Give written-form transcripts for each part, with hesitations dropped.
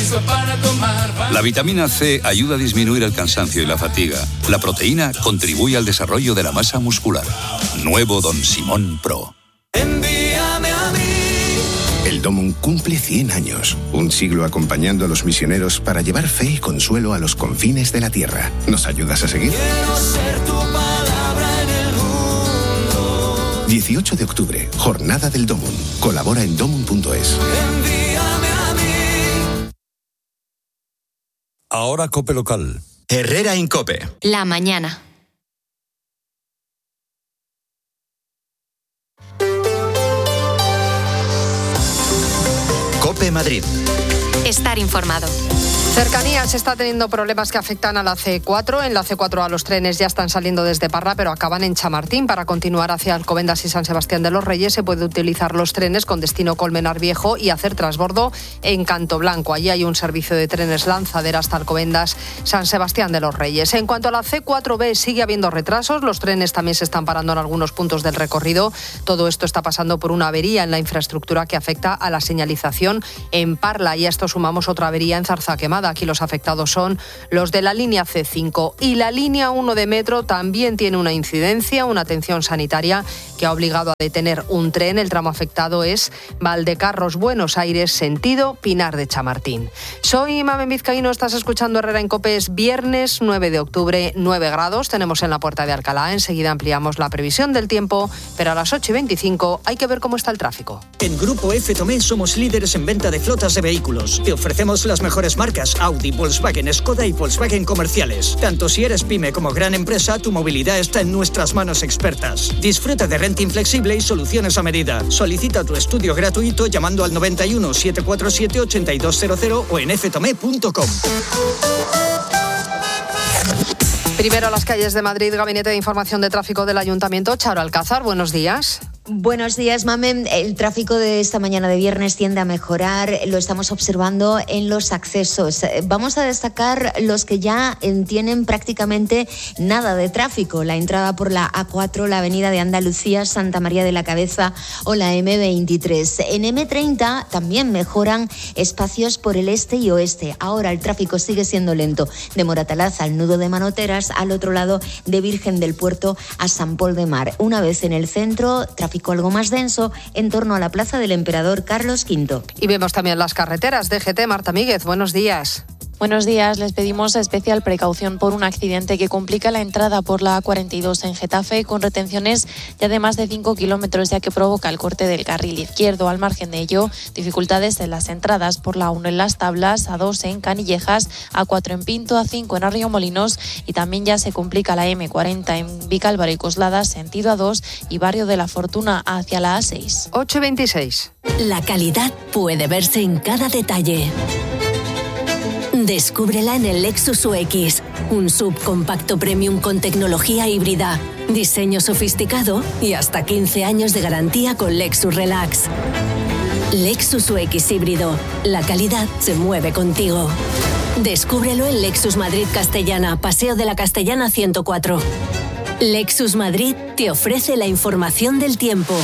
La vitamina C ayuda a disminuir el cansancio y la fatiga. La proteína contribuye al desarrollo de la masa muscular. Nuevo Don Simón Pro. Envíame a mí. El Domum cumple 100 años, un siglo acompañando a los misioneros para llevar fe y consuelo a los confines de la tierra. ¿Nos ayudas a seguir? Quiero ser tu palabra en el mundo. 18 de octubre, Jornada del Domum. Colabora en domum.es. Envíame a mí. Ahora COPE Local. Herrera Incope. La mañana. COPE Madrid. Estar informado. Cercanías está teniendo problemas que afectan a la C4. En la C4 los trenes ya están saliendo desde Parla, pero acaban en Chamartín. Para continuar hacia Alcobendas y San Sebastián de los Reyes se puede utilizar los trenes con destino Colmenar Viejo y hacer transbordo en Canto Blanco. Allí hay un servicio de trenes lanzadera hasta Alcobendas, San Sebastián de los Reyes. En cuanto a la C4B, sigue habiendo retrasos. Los trenes también se están parando en algunos puntos del recorrido. Todo esto está pasando por una avería en la infraestructura que afecta a la señalización en Parla. Y a esto sumamos otra avería en Zarzaquemada. Aquí los afectados son los de la línea C5 y la línea 1 de metro también tiene una incidencia, una atención sanitaria que ha obligado a detener un tren. El tramo afectado es Valdecarros, Buenos Aires, sentido Pinar de Chamartín. Soy Mamen Vizcaíno, estás escuchando Herrera en COPE. Es viernes 9 de octubre, 9 grados. Tenemos en la Puerta de Alcalá. Enseguida ampliamos la previsión del tiempo, pero a las 8:25 hay que ver cómo está el tráfico. En Grupo F Tomé somos líderes en venta de flotas de vehículos. Te ofrecemos las mejores marcas Audi, Volkswagen, Skoda y Volkswagen comerciales. Tanto si eres pyme como gran empresa, tu movilidad está en nuestras manos expertas. Disfruta de renting flexible y soluciones a medida. Solicita tu estudio gratuito llamando al 91 747 8200 o en ftome.com. Primero a las calles de Madrid, Gabinete de Información de Tráfico del Ayuntamiento. Charo Alcázar, buenos días. Buenos días, Mamen. El tráfico de esta mañana de viernes tiende a mejorar. Lo estamos observando en los accesos. Vamos a destacar los que ya tienen prácticamente nada de tráfico. La entrada por la A4, la avenida de Andalucía, Santa María de la Cabeza o la M23. En M30 también mejoran espacios por el este y oeste. Ahora el tráfico sigue siendo lento. De Moratalaz al nudo de Manoteras, al otro lado de Virgen del Puerto a San Pol de Mar. Una vez en el centro, tráfico algo más denso en torno a la Plaza del Emperador Carlos V. Y vemos también las carreteras. DGT, Marta Míguez, buenos días. Buenos días. Les pedimos especial precaución por un accidente que complica la entrada por la A42 en Getafe, con retenciones ya de más de 5 kilómetros, ya que provoca el corte del carril izquierdo. Al margen de ello, dificultades en las entradas por la 1 en Las Tablas, A2 en Canillejas, A4 en Pinto, A5 en Arroyomolinos y también ya se complica la M40 en Vicálvaro y Coslada, sentido A2 y Barrio de la Fortuna hacia la A6. 8:26. La calidad puede verse en cada detalle. Descúbrela en el Lexus UX, un subcompacto premium con tecnología híbrida, diseño sofisticado y hasta 15 años de garantía con Lexus Relax. Lexus UX híbrido, la calidad se mueve contigo. Descúbrelo en Lexus Madrid Castellana, Paseo de la Castellana 104. Lexus Madrid te ofrece la información del tiempo.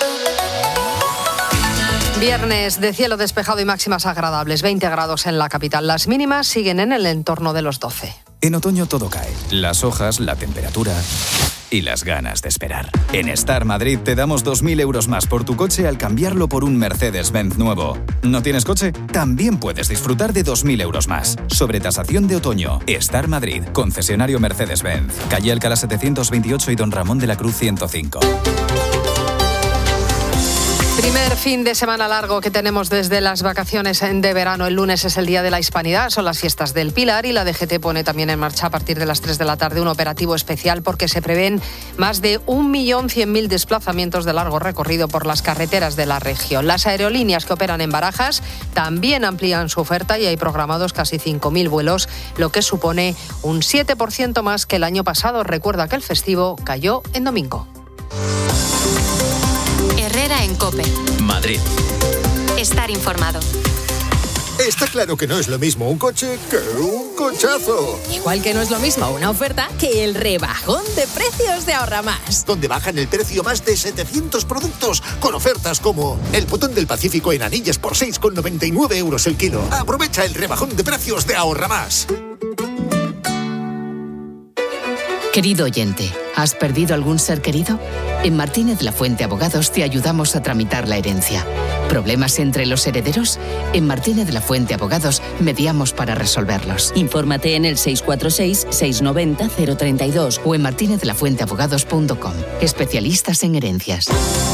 Viernes de cielo despejado y máximas agradables, 20 grados en la capital. Las mínimas siguen en el entorno de los 12. En otoño todo cae. Las hojas, la temperatura y las ganas de esperar. En Star Madrid te damos 2.000 euros más por tu coche al cambiarlo por un Mercedes-Benz nuevo. ¿No tienes coche? También puedes disfrutar de 2.000 euros más. Sobretasación de otoño. Star Madrid, concesionario Mercedes-Benz. Calle Alcalá 728 y Don Ramón de la Cruz 105. Primer fin de semana largo que tenemos desde las vacaciones de verano. El lunes es el Día de la Hispanidad, son las fiestas del Pilar y la DGT pone también en marcha a partir de las 3 de la tarde un operativo especial porque se prevén más de 1.100.000 desplazamientos de largo recorrido por las carreteras de la región. Las aerolíneas que operan en Barajas también amplían su oferta y hay programados casi 5.000 vuelos, lo que supone un 7% más que el año pasado. Recuerda que el festivo cayó en domingo. Herrera en COPE. Madrid. Estar informado. Está claro que no es lo mismo un coche que un cochazo. Igual que no es lo mismo una oferta que el rebajón de precios de Ahorra Más. Donde bajan el precio más de 700 productos con ofertas como el botón del Pacífico en anillas por 6,99 euros el kilo. Aprovecha el rebajón de precios de Ahorra Más. Querido oyente, ¿has perdido algún ser querido? En Martínez La Fuente Abogados te ayudamos a tramitar la herencia. ¿Problemas entre los herederos? En Martínez La Fuente Abogados mediamos para resolverlos. Infórmate en el 646-690-032 o en martinezlafuenteabogados.com. Especialistas en herencias.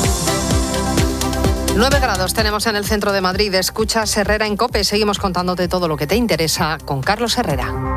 9 grados tenemos en el centro de Madrid. Escuchas Herrera en COPE. Seguimos contándote todo lo que te interesa con Carlos Herrera.